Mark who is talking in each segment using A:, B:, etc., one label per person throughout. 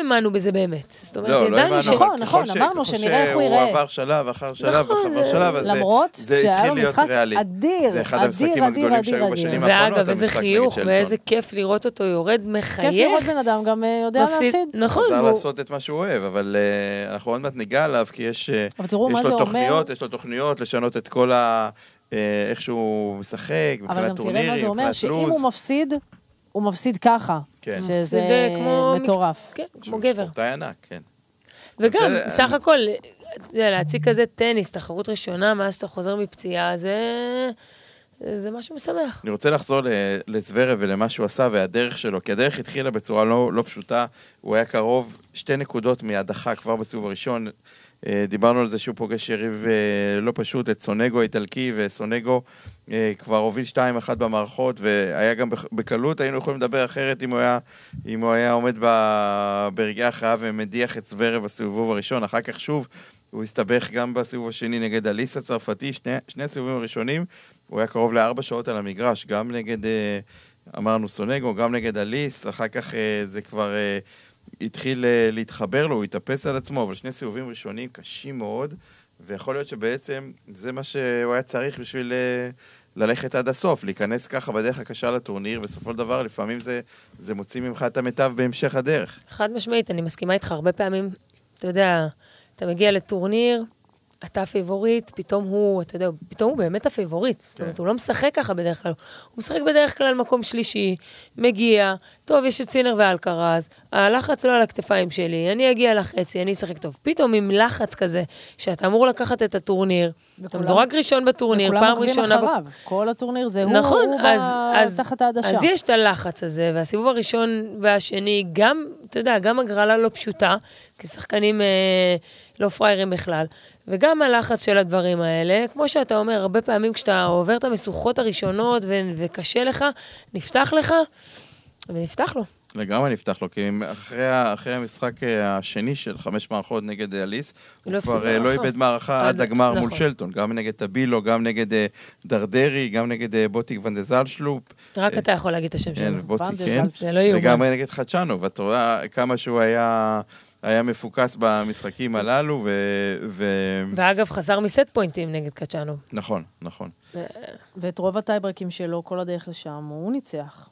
A: האמנו בזה באמת. זאת אומרת,
B: לא האמנו,
C: נכון, אמרנו שנראה איך הוא יראה.
B: שהוא עבר שלב אחר שלב אחר שלב,
C: למרות
B: שהיה לו משחק
C: אדיר,
B: זה אחד המשחקים הגדולים שהיו בשנים האחרונות.
A: ואגב, איזה חיוך ואיזה כיף לראות אותו יורד מחייך.
C: כיף לראות בן אדם, גם יודע להפסיד.
A: נכון.
B: חזר לעשות את מה שהוא אוהב, אבל אנחנו עוד מעט ניגע עליו, כי יש לו תוכניות לשנות את כל איך שהוא משחק, מבחינת טורנירים, מבחינת לוז.
C: שאם הוא מפסיד, הוא מפסיד ככה. שזה מטורף.
A: כן, כמו גבר.
B: ספורטאי ענק, כן.
A: וגם, סך הכל, להציג כזה טניס, תחרות ראשונה, מאז שאתה חוזר מפציעה, זה משהו משמח.
B: אני רוצה לחזור לזוורב ולמה שהוא עשה והדרך שלו, כי הדרך התחילה בצורה לא פשוטה, הוא היה קרוב 2 נקודות מהדחה כבר בסיבוב הראשון, דיברנו על זה שהוא פוגש יריב לא פשוט, את סונגו האיטלקי, וסונגו כבר הוביל 2-1 במערכות, והיה גם בקלות, היינו יכולים לדבר אחרת אם הוא היה עומד ברגעי ההכרעה ומדיח את זוורב בסיבוב הראשון, אחר כך שוב הוא הסתבך גם בסיבוב השני נגד אליס הצרפתי, שני הסיבובים הראשונים, הוא היה קרוב ל4 שעות על המגרש, גם נגד, אמרנו סונגו, גם נגד אליס, אחר כך זה כבר התחיל להתחבר לו, הוא התאפס על עצמו, אבל 2 סיבובים ראשונים קשים מאוד, ויכול להיות שבעצם זה מה שהוא היה צריך בשביל ללכת עד הסוף, להיכנס ככה בדרך הקשה לטורניר, בסופו של דבר לפעמים זה מוציא ממך את המיטב בהמשך הדרך.
A: חד משמעית, אני מסכימה איתך הרבה פעמים, אתה יודע, אתה מגיע לטורניר, אתה פייבוריט, פתאום הוא, אתה יודע, פתאום הוא באמת הפייבוריט. זאת אומרת, הוא לא משחק ככה בדרך כלל. הוא משחק בדרך כלל מקום שלישי, מגיע, טוב, יש את סינר ואלקרז, הלחץ לא על הכתפיים שלי, אני אגיע לחצי, אני אשחק טוב. פתאום עם לחץ כזה, שאתה אמור לקחת את הטורניר, אתה מדורג ראשון בטורניר, פעם ראשונה.
C: אחריו. כל הטורניר זה
A: נכון,
C: הוא תחת העדשה.
A: אז יש את הלחץ הזה, והסיבוב הראשון והשני, גם, אתה יודע, גם הגרלה לא פשוטה, כי שחקנים לא פריירים בכלל. וגם הלחץ של הדברים האלה, כמו שאתה אומר, הרבה פעמים כשאתה עובר את המשוכות הראשונות וקשה לך, נפתח לך, ונפתח לו.
B: לגמרי נפתח לו, כי אחרי המשחק השני של 5 מערכות נגד אליס, הוא כבר לא איבד מערכה עד הגמר מול שלטון, גם נגד טבילו, גם נגד דרדרי, גם נגד בוטיק ונדזל שלופ.
A: רק אתה יכול להגיד את השם שלו.
B: כן, בוטיק, כן.
A: וגם
B: וגם נגד חדשנו, ואתה רואה כמה שהוא היה מפוקס במשחקים הללו,
A: ואגב, חזר מסט פוינטים נגד קצ'אנו.
B: נכון, נכון.
C: ואת רוב הטייברקים שלו, כל הדרך לשם, הוא ניצח.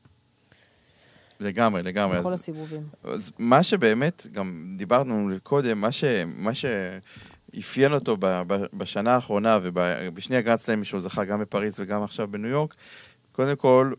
B: לגמרי.
C: בכל הסיבובים.
B: אז מה שבאמת, גם דיברנו קודם, מה שאפיין אותו בשנה האחרונה, ובשני הגרנד סלאמים שהוא זכה גם בפריז וגם עכשיו בניו יורק, קודם כל,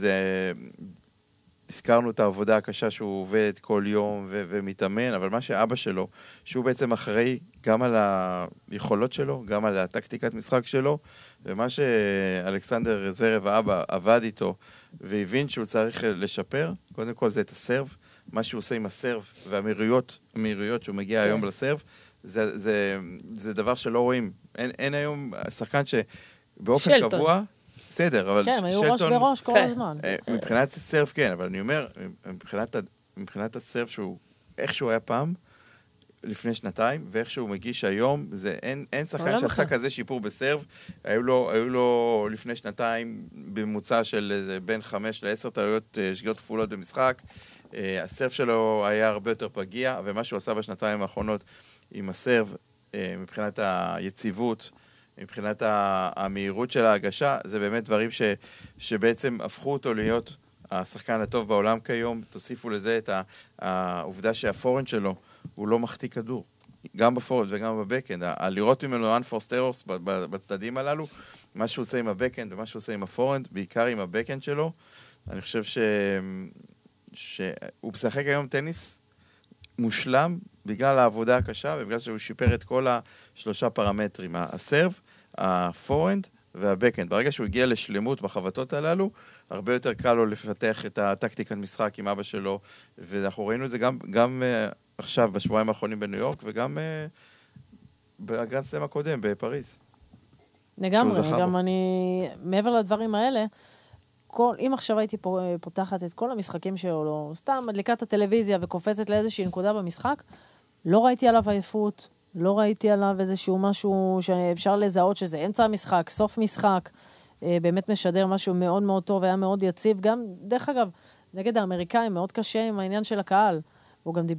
B: הזכרנו את העבודה הקשה שהוא עובד כל יום ומתאמן, אבל מה שאבא שלו, שהוא בעצם אחראי גם על היכולות שלו, גם על הטקטיקת משחק שלו, ומה שאלכסנדר זוורב האבא עבד איתו, והבין שהוא צריך לשפר, קודם כל זה את הסרב, מה שהוא עושה עם הסרב והמהירויות שהוא מגיע היום לסרב, זה דבר שלא רואים. אין היום שחקן שבאופן קבוע, בסדר, אבל
C: כן, היו ראש וראש כל הזמן.
B: מבחינת הסרף כן, אבל אני אומר, מבחינת הסרף איך שהוא היה פעם, לפני שנתיים, ואיך שהוא מגיש היום, אין שחקן שעשה כזה שיפור בסרף, היו לו לפני שנתיים בממוצע של בין 5 ל10 טעויות שגיאות כפולות במשחק, הסרף שלו היה הרבה יותר פגיע, ומה שהוא עשה בשנתיים האחרונות עם הסרף, מבחינת היציבות, מבחינת המהירות של ההגשה, זה באמת דברים שבעצם הפכו אותו להיות השחקן הטוב בעולם כיום. תוסיפו לזה את העובדה שהפורנד שלו הוא לא מחטיא כדור, גם בפורנד וגם בבקנד. לראות ממנו unforced errors בצדדים הללו, מה שהוא עושה עם הבקנד ומה שהוא עושה עם הפורנד, בעיקר עם הבקנד שלו, אני חושב שהוא משחק היום טניס מושלם בגלל העבודה הקשה ובגלל שהוא שיפר את כל 3 פרמטרים, הסרב, הפורנד והבקנד. ברגע שהוא הגיע לשלמות בחבטות הללו, הרבה יותר קל לו לפתח את הטקטיקת משחק עם אבא שלו, ואנחנו ראינו את זה גם עכשיו בשבועיים האחרונים בניו יורק, וגם בגרנד סלאם הקודם בפריז.
C: לגמרי, גם אני, מעבר לדברים האלה, אם עכשיו הייתי פותחת את כל המשחקים שלו, סתם מדליקת הטלוויזיה וקופצת לאיזושהי נקודה במשחק, לא ראיתי עליו עייפות, לא ראיתי עליו איזשהו משהו שאפשר לזהות שזה אמצע המשחק, סוף משחק, באמת משדר משהו מאוד מאוד טוב, היה מאוד יציב, גם, דרך אגב, נגד האמריקאים מאוד קשה עם העניין של הקהל, הוא גם